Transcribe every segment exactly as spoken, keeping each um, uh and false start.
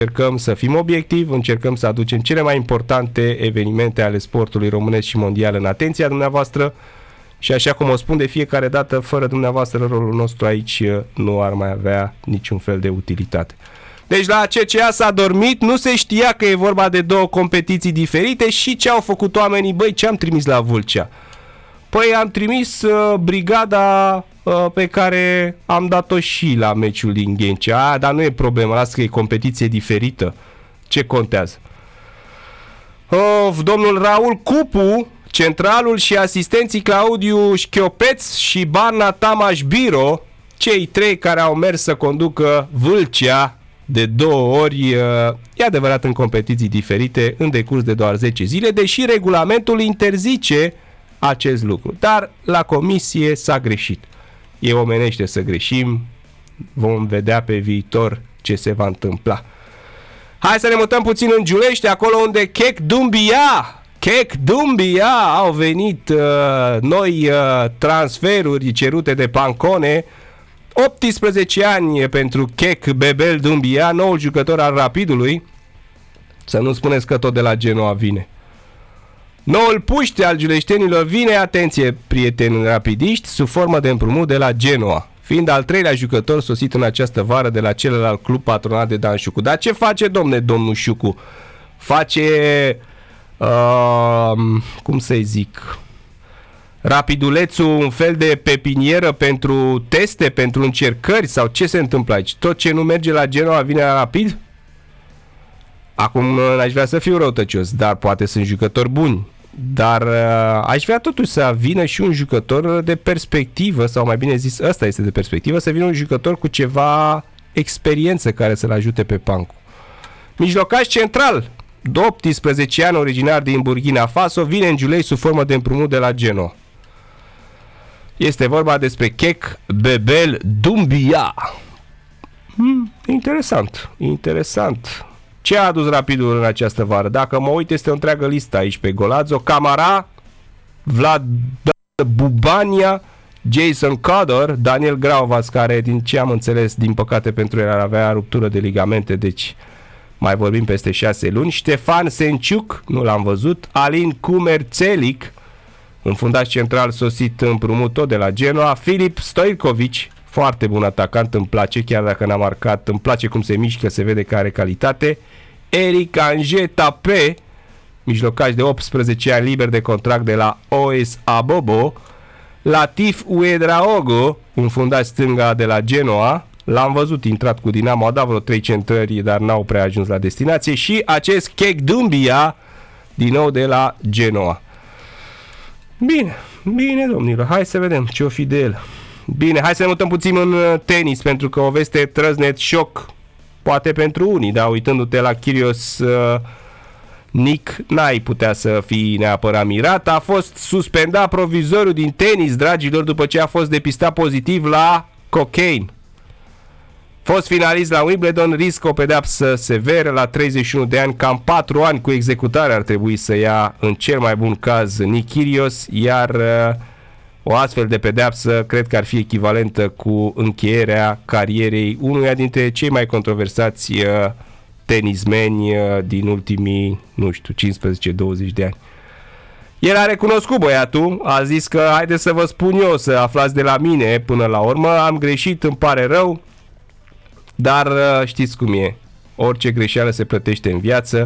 încercăm să fim obiectivi, încercăm să aducem cele mai importante evenimente ale sportului românesc și mondial în atenția dumneavoastră și așa cum o spun de fiecare dată, fără dumneavoastră rolul nostru aici nu ar mai avea niciun fel de utilitate. Deci la C C A s-a dormit, nu se știa că e vorba de două competiții diferite și ce au făcut oamenii? Băi, ce am trimis la Vâlcea? Păi am trimis uh, brigada uh, pe care am dat-o și la meciul din Ghencea. A, dar nu e problemă, lasă că e competiție diferită. Ce contează? Uh, domnul Raul Cupu, centralul și asistenții Claudiu Șchiopeț și Barna Tamaș Biro, cei trei care au mers să conducă Vâlcea de două ori, e adevărat în competiții diferite, în decurs de doar zece zile, deși regulamentul interzice acest lucru. Dar la comisie s-a greșit. E omenește să greșim, vom vedea pe viitor ce se va întâmpla. Hai să ne mutăm puțin în Giulești, acolo unde Chec Dumbia, Chec Dumbia au venit uh, noi uh, transferuri cerute de Pancone. optsprezece ani pentru Chec Bebel Dumbia, noul jucător al Rapidului. Să nu spuneți că tot de la Genoa vine. Noul puște al giuleștenilor vine, atenție prieteni rapidiști, sub formă de împrumut de la Genoa, fiind al treilea jucător sosit în această vară de la celălalt club patronat de Dan Șucu. Dar ce face, domne, domnul Șucu? Face, uh, cum să-i zic, Rapidulețul un fel de pepinieră pentru teste, pentru încercări sau ce se întâmplă aici? Tot ce nu merge la Genoa vine la Rapid? Acum aș vrea să fiu răutăcios, dar poate sunt jucători buni. Dar uh, aș vrea totuși să vină și un jucător de perspectivă, sau mai bine zis, ăsta este de perspectivă, să vină un jucător cu ceva experiență care să-l ajute pe Pancu. Mijlocaș central, de optsprezece ani, originar din Burkina Faso, vine în Giulești sub formă de împrumut de la Genoa. Este vorba despre Chec Bebel Dumbia. Hmm, interesant, interesant. Ce a adus Rapidul în această vară? Dacă mă uit, este o întreagă listă aici pe Golazo. Camara, Vlad Bubania, Jason Codor, Daniel Grauvas, care, din ce am înțeles, din păcate pentru el ar avea ruptură de ligamente, deci mai vorbim peste șase luni. Ștefan Senciuc, nu l-am văzut. Alin Kumerțelic, un fundaș central sosit împrumut tot de la Genoa. Filip Stoicovici, foarte bun atacant, îmi place, chiar dacă n-a marcat, îmi place cum se mișcă, se vede că are calitate. Eric Ange Tape, mijlocaș de optsprezece ani, liber de contract de la O S Abobo. Latif Uedraogo, un fundaș stânga de la Genoa, l-am văzut intrat cu Dinamo, a dat vreo trei centrări, dar n-au prea ajuns la destinație. Și acest Chec Dumbia, din nou de la Genoa. Bine, bine domnilor, hai să vedem ce o fi de el. Bine, hai să ne mutăm puțin în tenis, pentru că o veste trăznet, șoc, poate pentru unii, dar uitându-te la Kyrgios, uh, Nick, n-ai putea să fii neapărat mirat. A fost suspendat provizoriu din tenis, dragilor, după ce a fost depistat pozitiv la cocaine. Fost finalist la Wimbledon, riscă o pedeapsă severă la treizeci și unu de ani, cam patru ani cu executare ar trebui să ia în cel mai bun caz Nick Kyrgios, iar uh, o astfel de pedeapsă cred că ar fi echivalentă cu încheierea carierei unuia dintre cei mai controversați uh, tenismeni uh, din ultimii, nu știu, cincisprezece douăzeci de ani. El a recunoscut, băiatul, a zis că haideți să vă spun eu, să aflați de la mine până la urmă, am greșit, îmi pare rău, dar uh, știți cum e, orice greșeală se plătește în viață.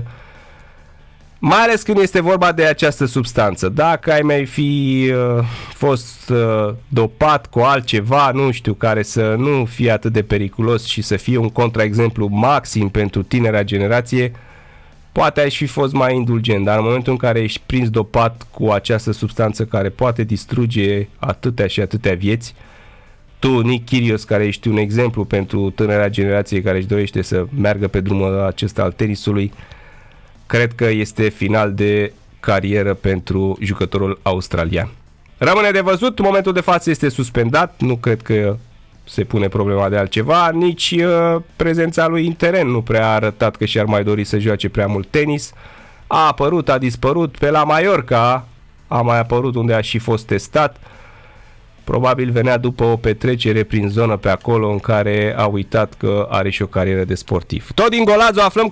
Mai ales când este vorba de această substanță. Dacă ai mai fi uh, fost uh, dopat cu altceva, nu știu, care să nu fie atât de periculos și să fie un contraexemplu maxim pentru tinera generație, poate ai fi fost mai indulgent. Dar în momentul în care ești prins dopat cu această substanță care poate distruge atâtea și atâtea vieți, tu, Nick Kyrgios, care ești un exemplu pentru tânăra generație care își dorește să meargă pe drumul acesta al tenisului, cred că este final de carieră pentru jucătorul australian. Rămâne de văzut, în momentul de față este suspendat, nu cred că se pune problema de altceva, nici uh, prezența lui în teren nu prea a arătat că și-ar mai dori să joace prea mult tenis. A apărut, a dispărut, pe la Mallorca a mai apărut unde a și fost testat. Probabil venea după o petrecere prin zonă pe acolo în care a uitat că are și o carieră de sportiv. Tot din Golazo aflăm